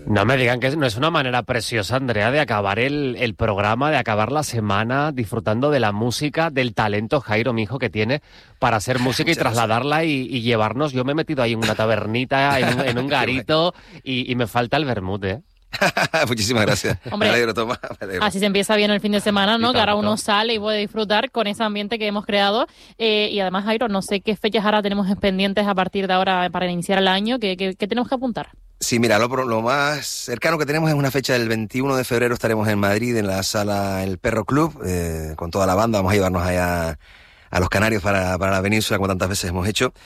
No me digan que no es una manera preciosa, Andrea, de acabar el programa, de acabar la semana disfrutando de la música, del talento, Jairo, mi hijo, que tiene para hacer música y trasladarla y llevarnos. Yo me he metido ahí en una tabernita, en un garito, y me falta el vermut, ¿eh? Muchísimas gracias. Hombre, me alegro, Tomás. Me alegro. Así se empieza bien el fin de semana, ¿no? Y Que ahora tanto. uno sale y puede disfrutar con ese ambiente que hemos creado. Y además, Jairo, no sé qué fechas ahora tenemos pendientes a partir de ahora para iniciar el año. ¿Qué tenemos que apuntar? Sí, mira, lo más cercano que tenemos es una fecha del 21 de febrero. Estaremos en Madrid, en la sala El Perro Club, con toda la banda. Vamos a llevarnos allá a los Canarios para la península, como tantas veces hemos hecho.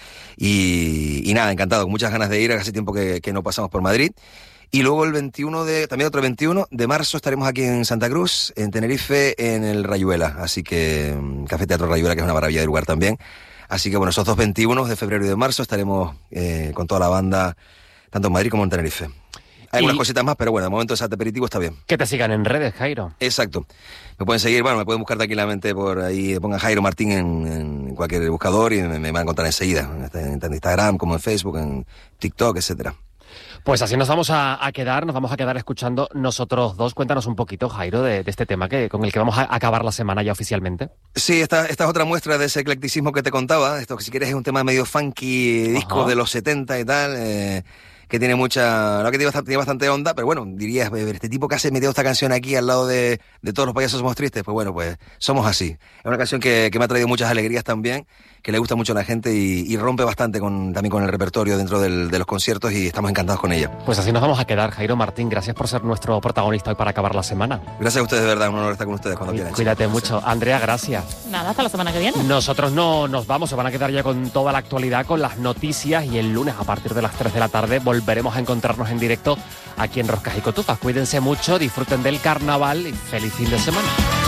Y nada, encantado, con muchas ganas de ir. Hace tiempo que no pasamos por Madrid. Y luego también otro 21 de marzo estaremos aquí en Santa Cruz, en Tenerife, en el Rayuela. Así que Café Teatro Rayuela, que es una maravilla de lugar también. Así que bueno, esos dos 21 de febrero y de marzo estaremos con toda la banda, tanto en Madrid como en Tenerife. Hay algunas cositas más, pero bueno, de momento ese aperitivo está bien. Que te sigan en redes, Jairo. Exacto. Me pueden seguir, me pueden buscar tranquilamente por ahí, pongan Jairo Martín en cualquier buscador y me van a encontrar enseguida, en Instagram, como en Facebook, en TikTok, etcétera. Pues así nos vamos a quedar escuchando nosotros dos. Cuéntanos un poquito, Jairo, de este tema con el que vamos a acabar la semana ya oficialmente. Sí, esta es otra muestra de ese eclecticismo que te contaba. Esto que si quieres es un tema medio funky, disco de los 70 y tal, que tiene tiene bastante onda, pero bueno, dirías, este tipo que hace metido esta canción aquí al lado de todos los payasos somos tristes, pues bueno, pues somos así. Es una canción que me ha traído muchas alegrías también, que le gusta mucho a la gente y rompe bastante también con el repertorio dentro de los conciertos y estamos encantados con ella. Pues así nos vamos a quedar, Jairo Martín. Gracias por ser nuestro protagonista hoy para acabar la semana. Gracias a ustedes, de verdad, un honor estar con ustedes cuando quieran. Cuídate mucho. Andrea, gracias. Nada, hasta la semana que viene. Nosotros no nos vamos, se van a quedar ya con toda la actualidad, con las noticias, y el lunes a partir de las 3 de la tarde volveremos a encontrarnos en directo aquí en Roscas y Cotufas. Cuídense mucho, disfruten del carnaval y feliz fin de semana.